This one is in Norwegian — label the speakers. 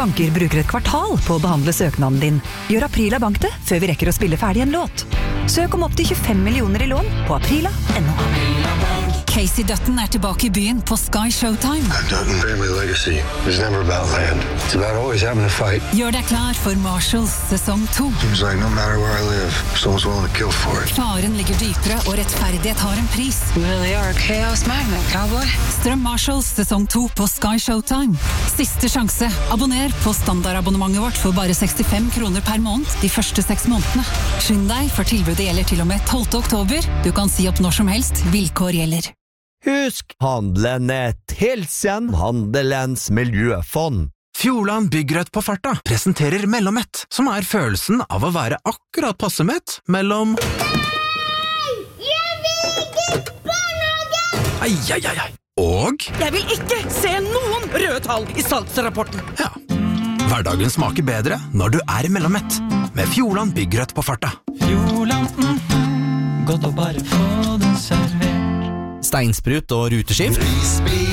Speaker 1: banker bruker et kvartal på å behandle søknaden din. Gjør Aprila Bank det, før vi rekker å spille ferdig en låt. Søk om opp til 25 millioner i lån på aprila.no.
Speaker 2: Casey Dutton tilbake I byen på Sky Showtime.
Speaker 3: Dutton family legacy is never about land. It's about always having a fight.
Speaker 2: Gjør deg klar for Marshalls sesong 2.
Speaker 3: Seems like no matter where I live, someone's willing to kill for it.
Speaker 2: Faren ligger dypere, og rettferdighet har en pris.
Speaker 4: You really are a chaos magnet, cowboy.
Speaker 2: Strøm Marshalls sesong 2 på Sky Showtime. Siste sjanse. Abonner på standardabonnementet vårt for bare 65 kroner per måned de første 6 månedene. Skynd deg, for tilbudet gjelder til og med 12. oktober. Du kan si opp når som helst. Vilkår gjelder.
Speaker 5: Husk, handelen Hilsen, Handelens miljøfond.
Speaker 6: Fjordland Byggrøt på farta presenterer Mellomett, som følelsen av å være akkurat passe mett mellom Ai. Og
Speaker 7: Jeg vil ikke se noen røde tall I salgsrapporten.
Speaker 6: ja, hverdagen smaker bedre når du Mellomett, med Fjordland Byggrøt på farta.
Speaker 8: Fjordland, godt å bare få det servert.
Speaker 5: Steinsprut og ruteskift.